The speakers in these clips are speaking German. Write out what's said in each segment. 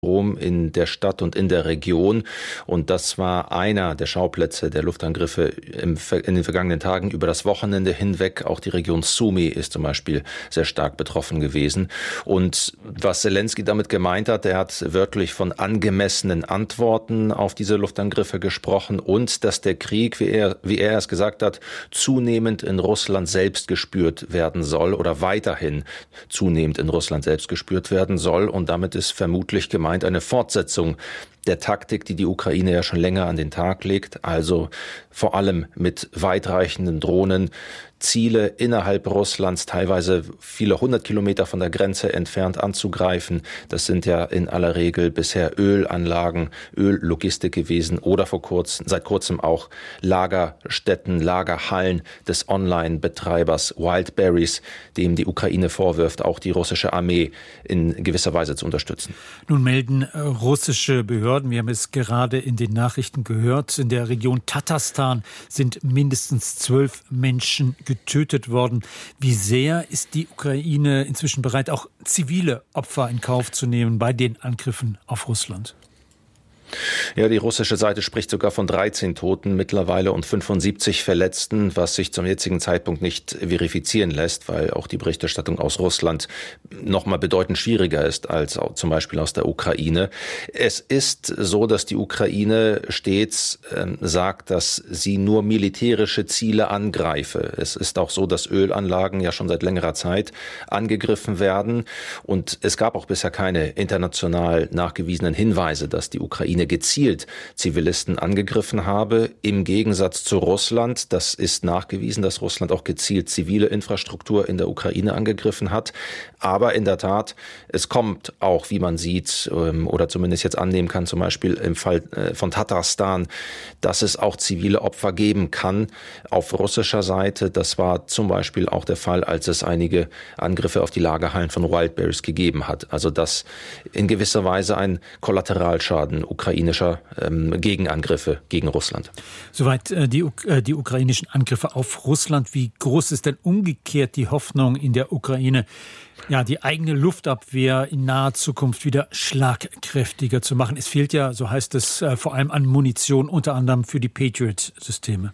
Rom in der Stadt und in der Region. Und das war einer der Schauplätze der Luftangriffe in den vergangenen Tagen über das Wochenende hinweg. Auch die Region Sumy ist zum Beispiel sehr stark betroffen gewesen. Und was Zelensky damit gemeint hat, er hat wörtlich von angemessenen Antworten auf diese Luftangriffe gesprochen und dass der Krieg, wie er es gesagt hat, zunehmend in Russland selbst gespürt werden soll oder weiterhin zunehmend in Russland selbst gespürt werden soll. Und damit ist vermutlich gemeint eine Fortsetzung der Taktik, die die Ukraine ja schon länger an den Tag legt, also vor allem mit weitreichenden Drohnen Ziele innerhalb Russlands, teilweise viele 100 Kilometer von der Grenze entfernt anzugreifen. Das sind ja in aller Regel bisher Ölanlagen, Öllogistik gewesen oder seit kurzem auch Lagerstätten, Lagerhallen des Online-Betreibers Wildberries, dem die Ukraine vorwirft, auch die russische Armee in gewisser Weise zu unterstützen. Nun melden russische Behörden, wir haben es gerade in den Nachrichten gehört, in der Region Tatarstan sind mindestens 12 Menschen getötet worden. Wie sehr ist die Ukraine inzwischen bereit, auch zivile Opfer in Kauf zu nehmen bei den Angriffen auf Russland? Ja, die russische Seite spricht sogar von 13 Toten mittlerweile und 75 Verletzten, was sich zum jetzigen Zeitpunkt nicht verifizieren lässt, weil auch die Berichterstattung aus Russland noch mal bedeutend schwieriger ist als zum Beispiel aus der Ukraine. Es ist so, dass die Ukraine stets sagt, dass sie nur militärische Ziele angreife. Es ist auch so, dass Ölanlagen ja schon seit längerer Zeit angegriffen werden und es gab auch bisher keine international nachgewiesenen Hinweise, dass die Ukraine gezielt Zivilisten angegriffen habe. Im Gegensatz zu Russland, das ist nachgewiesen, dass Russland auch gezielt zivile Infrastruktur in der Ukraine angegriffen hat. Aber in der Tat, es kommt auch, wie man sieht oder zumindest jetzt annehmen kann, zum Beispiel im Fall von Tatarstan, dass es auch zivile Opfer geben kann auf russischer Seite. Das war zum Beispiel auch der Fall, als es einige Angriffe auf die Lagerhallen von Wildberries gegeben hat. Also dass in gewisser Weise ein Kollateralschaden ukrainischer Gegenangriffe gegen Russland. Soweit die ukrainischen Angriffe auf Russland. Wie groß ist denn umgekehrt die Hoffnung in der Ukraine, ja, die eigene Luftabwehr in naher Zukunft wieder schlagkräftiger zu machen? Es fehlt ja, so heißt es, vor allem an Munition, unter anderem für die Patriot-Systeme.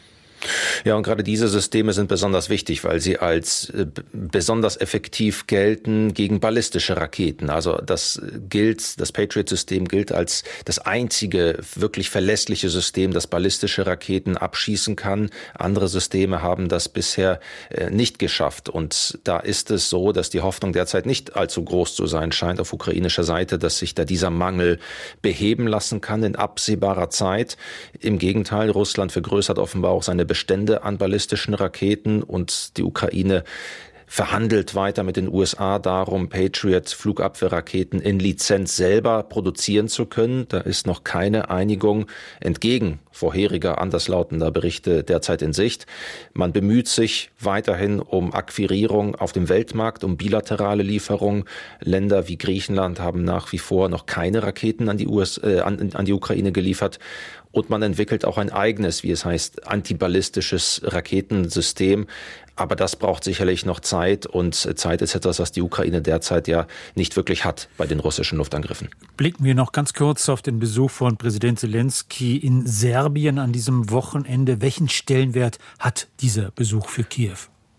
Ja, und gerade diese Systeme sind besonders wichtig, weil sie als besonders effektiv gelten gegen ballistische Raketen. Also das Patriot-System gilt als das einzige wirklich verlässliche System, das ballistische Raketen abschießen kann. Andere Systeme haben das bisher nicht geschafft. Und da ist es so, dass die Hoffnung derzeit nicht allzu groß zu sein scheint auf ukrainischer Seite, dass sich da dieser Mangel beheben lassen kann in absehbarer Zeit. Im Gegenteil, Russland vergrößert offenbar auch seine Bestände an ballistischen Raketen und die Ukraine verhandelt weiter mit den USA darum, Patriot-Flugabwehrraketen in Lizenz selber produzieren zu können. Da ist noch keine Einigung entgegen vorheriger anderslautender Berichte derzeit in Sicht. Man bemüht sich weiterhin um Akquirierung auf dem Weltmarkt, um bilaterale Lieferungen. Länder wie Griechenland haben nach wie vor noch keine Raketen an die Ukraine geliefert. Und man entwickelt auch ein eigenes, wie es heißt, antiballistisches Raketensystem. Aber das braucht sicherlich noch Zeit. Und Zeit ist etwas, was die Ukraine derzeit ja nicht wirklich hat bei den russischen Luftangriffen. Blicken wir noch ganz kurz auf den Besuch von Präsident Zelensky in Serbien an diesem Wochenende. Welchen Stellenwert hat dieser Besuch für Kiew?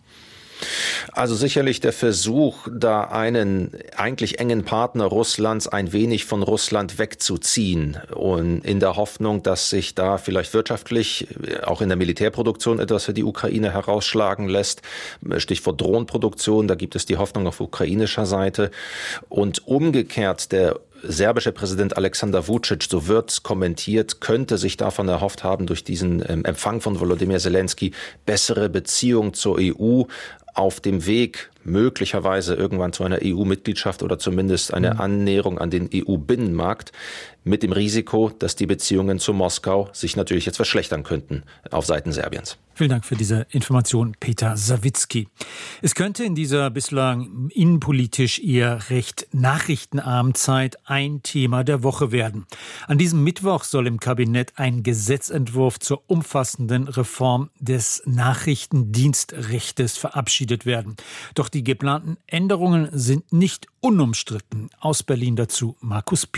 Also sicherlich der Versuch, da einen eigentlich engen Partner Russlands ein wenig von Russland wegzuziehen und in der Hoffnung, dass sich da vielleicht wirtschaftlich, auch in der Militärproduktion etwas für die Ukraine herausschlagen lässt. Stichwort Drohnenproduktion, da gibt es die Hoffnung auf ukrainischer Seite. Und umgekehrt der serbische Präsident Alexander Vučić, so wird kommentiert, könnte sich davon erhofft haben, durch diesen Empfang von Volodymyr Zelensky bessere Beziehungen zur EU auf dem Weg möglicherweise irgendwann zu einer EU-Mitgliedschaft oder zumindest eine Annäherung an den EU-Binnenmarkt mit dem Risiko, dass die Beziehungen zu Moskau sich natürlich jetzt verschlechtern könnten auf Seiten Serbiens. Vielen Dank für diese Information, Peter Sawicki. Es könnte in dieser bislang innenpolitisch eher recht nachrichtenarmen Zeit ein Thema der Woche werden. An diesem Mittwoch soll im Kabinett ein Gesetzentwurf zur umfassenden Reform des Nachrichtendienstrechtes verabschiedet werden. Doch die geplanten Änderungen sind nicht unumstritten. Aus Berlin dazu Markus Pietsch.